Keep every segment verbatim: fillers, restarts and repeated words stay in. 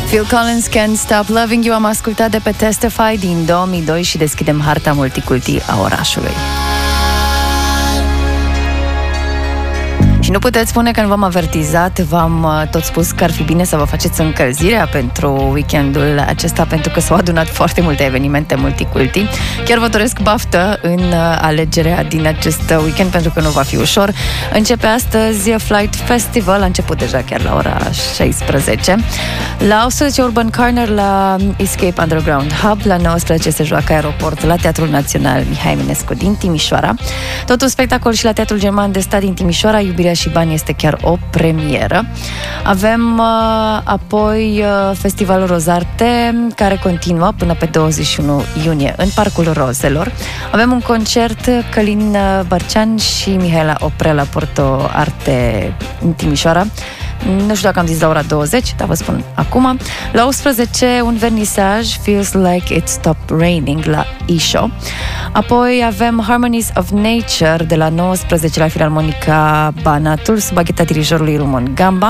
Phil Collins, Can't Stop Loving You. Am ascultat de pe Testify din două mii doi și deschidem harta multiculti a orașului. Și nu puteți spune că nu v-am avertizat, v-am tot spus că ar fi bine să vă faceți încălzirea pentru weekendul acesta, pentru că s-au adunat foarte multe evenimente multiculti. Chiar vă doresc baftă în alegerea din acest weekend, pentru că nu va fi ușor. Începe astăzi Flight Festival, a început deja chiar la ora șaisprezece. La optsprezece Urban Corner, la Escape Underground Hub, la nouăsprezece se joacă Aeroport, la Teatrul Național Mihai Eminescu din Timișoara. Tot un spectacol și la Teatrul German de Stat din Timișoara, Iubirea și Bani este chiar o premieră. Avem uh, apoi uh, Festivalul Rozarte, care continuă până pe douăzeci și unu iunie în Parcul Rozelor. Avem un concert Călin Bărcean și Mihaela Oprel la Porto Arte în Timișoara. Nu știu dacă am zis la ora douăzeci, dar vă spun acum. La optsprezece, un vernisaj, Feels Like It Stopped Raining, la Isho. Apoi avem Harmonies of Nature de la nouăsprezece la Filarmonica Banatul, sub bagheta dirijorului Rumon Gamba.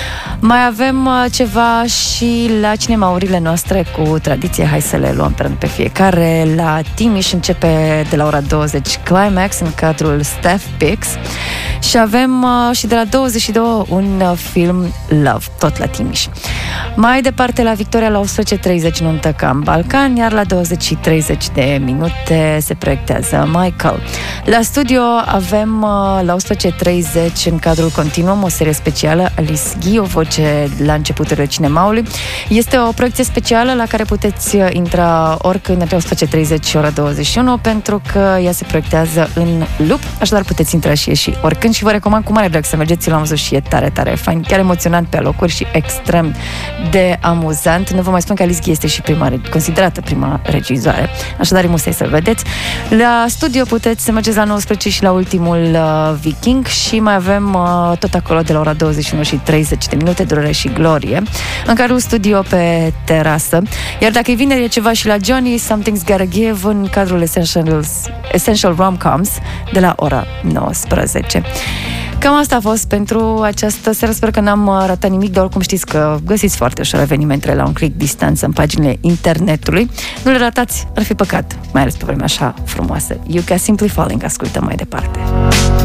Mai avem ceva și la cinemaurile noastre cu tradiție. Hai să le luăm pe rând pe fiecare. La Timiș începe de la ora douăzeci Climax în cadrul Staff Pix. Și avem uh, și de la douăzeci și două un uh, film Love, tot la Timiș. Mai departe la Victoria la optsprezece treizeci Nuntă ca în Balcan, iar la douăzeci și treizeci de minute se proiectează Michael. La studio avem uh, la optsprezece treizeci în cadrul Continuum o serie specială, Alice Ghi, o voce la începutul cinemaului. Este o proiecție specială la care puteți intra oricând între optsprezece treizeci și ora douăzeci și unu, pentru că ea se proiectează în loop, așadar puteți intra și ieși oricând. Și vă recomand cu mare drag să mergeți, l-am văzut și e tare, tare fain, chiar emoționant pe alocuri și extrem de amuzant. Nu vă mai spun că Alice Ghi este și prima, considerată prima regizoare, așadar e musai să-l vedeți. La studio puteți să mergeți la nouăsprezece și la ultimul uh, Viking și mai avem uh, tot acolo de la ora douăzeci și unu și treizeci de minute, Durere și Glorie, în cadrul studio pe terasă. Iar dacă e vineri, e ceva și la Johnny, Something's Gotta Give, în cadrul Essentials, Essential Rom-Coms de la ora nouăsprezece. Cam asta a fost pentru această seară. Sper că n-am ratat nimic, dar oricum știți că găsiți foarte ușor evenimentele la un click distanță în paginile internetului. Nu le ratați, ar fi păcat, mai ales pe vremea așa frumoasă. You Can Simply Falling, ascultăm mai departe.